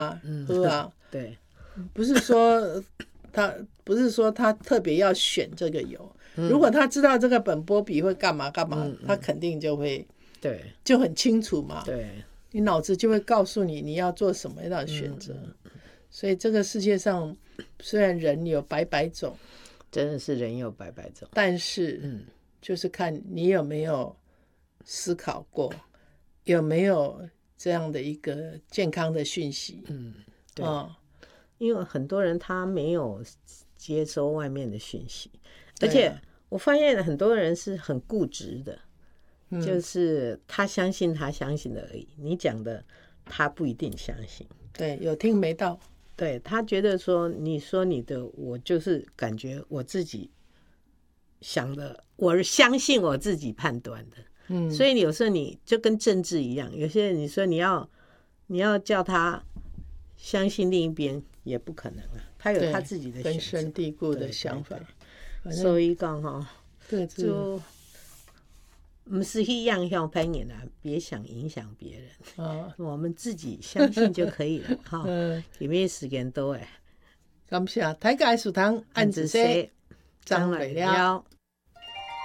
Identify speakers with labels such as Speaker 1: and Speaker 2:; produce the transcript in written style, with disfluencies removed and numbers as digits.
Speaker 1: 是啊，
Speaker 2: 对，
Speaker 1: 不是说他特别要选这个油，如果他知道这个本波比会干嘛干嘛，他肯定就会
Speaker 2: 对，
Speaker 1: 就很清楚嘛。
Speaker 2: 对，
Speaker 1: 你脑子就会告诉你你要做什么样的选择。所以这个世界上虽然人有百百种，
Speaker 2: 真的是人有百百种，
Speaker 1: 但是就是看你有没有思考过，有没有这样的一个健康的讯息。
Speaker 2: 对，因为很多人他没有接收外面的讯息，而且我发现很多人是很固执的，就是他相信他相信的而已，你讲的他不一定相信。
Speaker 1: 对，有听没到。
Speaker 2: 对，他觉得说你说你的，我就是感觉我自己想的，我相信我自己判断的。所以有时候你就跟政治一样，有些人你说你要叫他相信另一边也不可能啊，他有他自己的
Speaker 1: 根深蒂固的想法。
Speaker 2: 所以讲哈，
Speaker 1: 对，
Speaker 2: 就不是去影响别人啊，别想影响别人我们自己相信就可以了哈。里面时间多哎，
Speaker 1: 感谢大家收听，按子说张磊了。